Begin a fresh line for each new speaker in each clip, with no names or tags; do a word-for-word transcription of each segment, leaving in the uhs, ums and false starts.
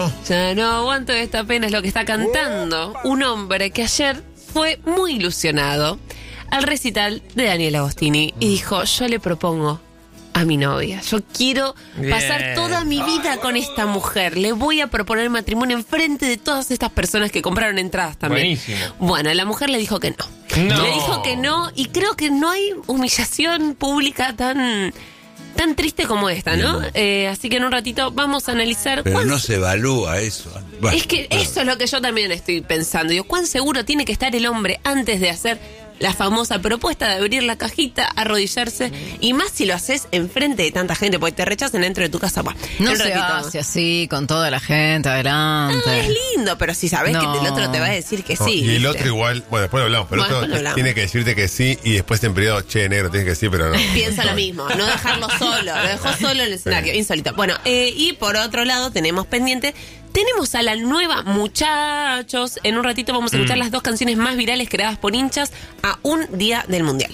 Ya no aguanto esta pena, es lo que está cantando un hombre que ayer fue muy ilusionado al recital de Daniel Agostini y dijo, yo le propongo a mi novia, yo quiero
Bien.
pasar toda mi vida con esta mujer, le voy a proponer matrimonio enfrente de todas estas personas que compraron entradas también.
Buenísimo.
Bueno, la mujer le dijo que no.
No.
Le dijo que no y creo que no hay humillación pública tan... tan triste como esta, ¿no?
Bien.
Eh, así que en un ratito vamos a analizar...
Pero
cuán-
no se evalúa eso. Bueno,
es que
claro.
eso es lo que yo también estoy pensando. Digo, ¿cuán seguro tiene que estar el hombre antes de hacer la famosa propuesta de abrir la cajita, arrodillarse? Y más si lo haces enfrente de tanta gente, porque te rechazan dentro de tu casa. Bueno,
No
en un
se
ratito.
hace así, con toda la gente adelante.
Ah, es lindo, pero si sabes
No.
que el otro te va a decir que
No,
sí.
y el
¿viste?
otro igual, bueno, después lo hablamos, pero el
Bueno,
otro
después lo hablamos.
tiene que decirte que sí y después en periodo, che, negro, tienes que decir, pero no.
Piensa lo mismo, no dejarlo solo, lo dejó solo en el escenario, insólito. Bueno, eh, y por otro lado tenemos pendiente, tenemos a la nueva Muchachos. En un ratito vamos a escuchar las dos canciones más virales creadas por hinchas a un día del Mundial.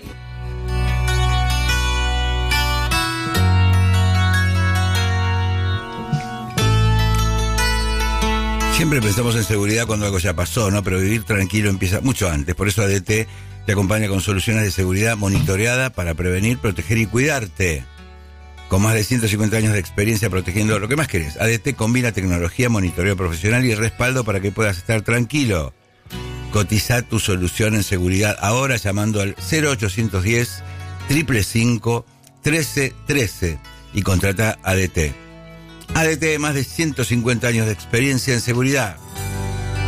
Siempre pensamos en seguridad cuando algo ya pasó, ¿no? Pero vivir tranquilo empieza mucho antes. Por eso A D T te acompaña con soluciones de seguridad monitoreada para prevenir, proteger y cuidarte. Con más de ciento cincuenta años de experiencia protegiendo lo que más querés. A D T combina tecnología, monitoreo profesional y respaldo para que puedas estar tranquilo. Cotiza tu solución en seguridad ahora llamando al cero ochocientos diez, cinco cinco cinco, trece trece y contrata A D T. A D T, más de ciento cincuenta años de experiencia en seguridad.